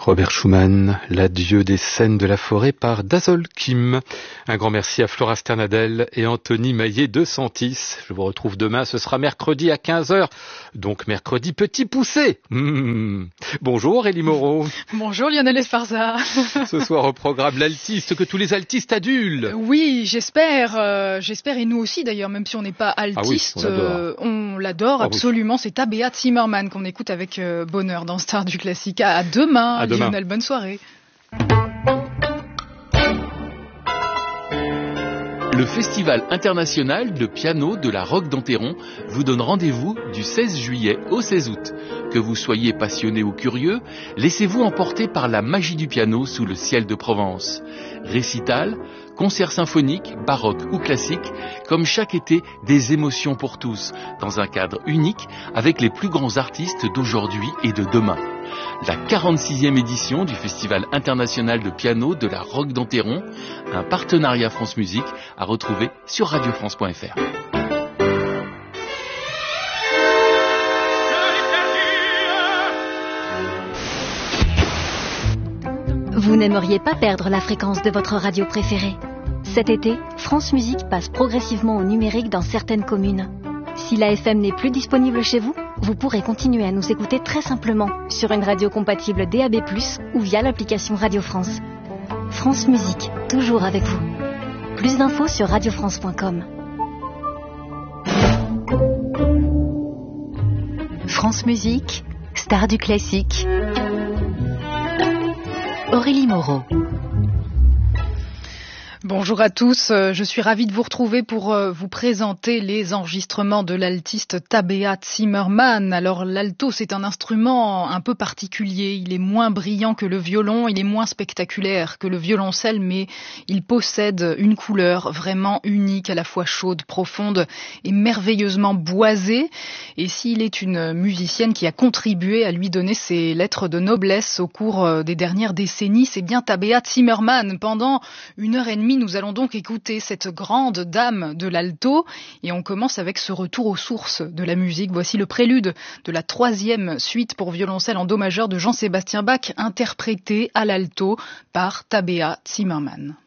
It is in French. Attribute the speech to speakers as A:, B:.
A: Robert Schumann, l'adieu des scènes de la forêt par Dazol Kim. Un grand merci à Flora Sternadel et Anthony Maillet de Santis. Je vous retrouve demain, ce sera mercredi à 15h. Donc mercredi petit poussé. Bonjour Élie Moreau.
B: Bonjour Lionel Esparza.
A: Ce soir au programme l'altiste que tous les altistes adulent.
B: Oui, j'espère et nous aussi d'ailleurs, même si on n'est pas altiste, on l'adore absolument. Oui. C'est Tabea Zimmermann qu'on écoute avec bonheur dans Star du Classique. À demain. Lionel, bonne soirée.
C: Le Festival international de piano de la Roque d'Enterron vous donne rendez-vous du 16 juillet au 16 août. Que vous soyez passionné ou curieux, laissez-vous emporter par la magie du piano sous le ciel de Provence. Récital, concerts symphoniques, baroques ou classiques, comme chaque été, des émotions pour tous, dans un cadre unique avec les plus grands artistes d'aujourd'hui et de demain. La 46e édition du Festival international de piano de la Roque d'Enterron, un partenariat France Musique à retrouver sur radiofrance.fr.
D: Vous n'aimeriez pas perdre la fréquence de votre radio préférée? Cet été, France Musique passe progressivement au numérique dans certaines communes. Si la FM n'est plus disponible chez vous, vous pourrez continuer à nous écouter très simplement sur une radio compatible DAB+, ou via l'application Radio France. France Musique, toujours avec vous. Plus d'infos sur radiofrance.com. France Musique, star du classique. Aurélie Moreau.
B: Bonjour à tous, je suis ravie de vous retrouver pour vous présenter les enregistrements de l'altiste Tabea Zimmermann. Alors l'alto, c'est un instrument un peu particulier, il est moins brillant que le violon, il est moins spectaculaire que le violoncelle, mais il possède une couleur vraiment unique, à la fois chaude, profonde et merveilleusement boisée. Et s'il est une musicienne qui a contribué à lui donner ses lettres de noblesse au cours des dernières décennies, c'est bien Tabea Zimmermann. Pendant 1h30, nous allons donc écouter cette grande dame de l'alto et on commence avec ce retour aux sources de la musique. Voici le prélude de la 3e suite pour violoncelle en do majeur de Jean-Sébastien Bach, interprété à l'alto par Tabea Zimmermann.